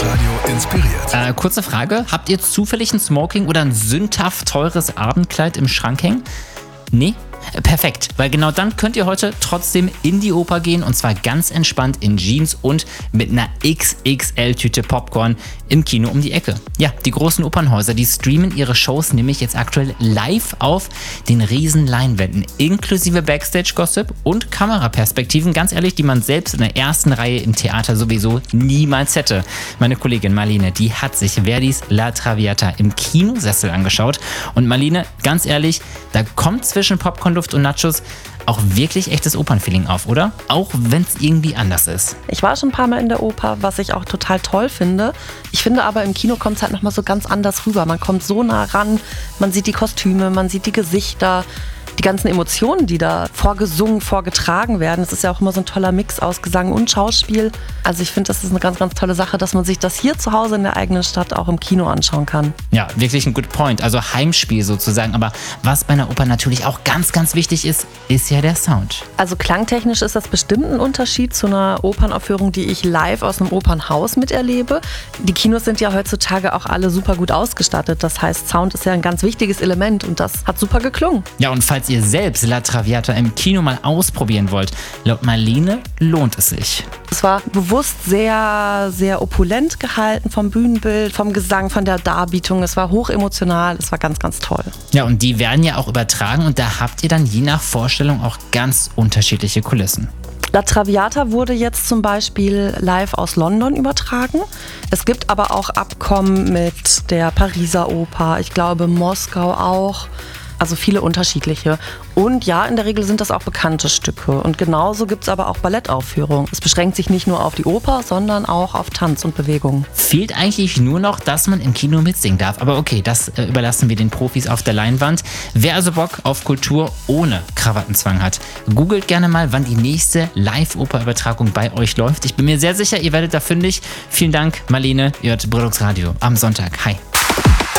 Bildungsradio inspiriert. Kurze Frage, habt ihr zufällig ein Smoking oder ein sündhaft teures Abendkleid im Schrank hängen? Nee? Perfekt, weil genau dann könnt ihr heute trotzdem in die Oper gehen und zwar ganz entspannt in Jeans und mit einer XXL-Tüte Popcorn im Kino um die Ecke. Ja, die großen Opernhäuser, die streamen ihre Shows nämlich jetzt aktuell live auf den riesen Leinwänden, inklusive Backstage-Gossip und Kameraperspektiven, ganz ehrlich, die man selbst in der ersten Reihe im Theater sowieso niemals hätte. Meine Kollegin Marlene, die hat sich Verdis La Traviata im Kinosessel angeschaut und Marlene, ganz ehrlich, da kommt zwischen Popcornluft und Nachos auch wirklich echtes Opernfeeling auf, oder? Auch wenn es irgendwie anders ist. Ich war schon ein paar Mal in der Oper, was ich auch total toll finde. Ich finde aber, im Kino kommt es halt nochmal so ganz anders rüber. Man kommt so nah ran, man sieht die Kostüme, man sieht die Gesichter, die ganzen Emotionen, die da vorgesungen, vorgetragen werden. Es ist ja auch immer so ein toller Mix aus Gesang und Schauspiel. Also ich finde, das ist eine ganz, ganz tolle Sache, dass man sich das hier zu Hause in der eigenen Stadt auch im Kino anschauen kann. Ja, wirklich ein good point. Also Heimspiel sozusagen. Aber was bei einer Oper natürlich auch ganz, ganz wichtig ist, ist ja der Sound. Also klangtechnisch ist das bestimmt ein Unterschied zu einer Opernaufführung, die ich live aus einem Opernhaus miterlebe. Die Kinos sind ja heutzutage auch alle super gut ausgestattet. Das heißt, Sound ist ja ein ganz wichtiges Element und das hat super geklungen. Ja, und falls ihr selbst La Traviata im Kino mal ausprobieren wollt, laut Marlene lohnt es sich. Es war bewusst sehr, sehr opulent gehalten vom Bühnenbild, vom Gesang, von der Darbietung. Es war hochemotional, es war ganz, ganz toll. Ja, und die werden ja auch übertragen und da habt ihr dann je nach Vorstellung auch ganz unterschiedliche Kulissen. La Traviata wurde jetzt zum Beispiel live aus London übertragen. Es gibt aber auch Abkommen mit der Pariser Oper, ich glaube Moskau auch. Also viele unterschiedliche. Und ja, in der Regel sind das auch bekannte Stücke. Und genauso gibt es aber auch Ballettaufführungen. Es beschränkt sich nicht nur auf die Oper, sondern auch auf Tanz und Bewegung. Fehlt eigentlich nur noch, dass man im Kino mitsingen darf. Aber okay, das überlassen wir den Profis auf der Leinwand. Wer also Bock auf Kultur ohne Krawattenzwang hat, googelt gerne mal, wann die nächste Live-Oper-Übertragung bei euch läuft. Ich bin mir sehr sicher, ihr werdet da fündig. Vielen Dank, Marlene. Ihr hört Bildungsradio am Sonntag. Hi.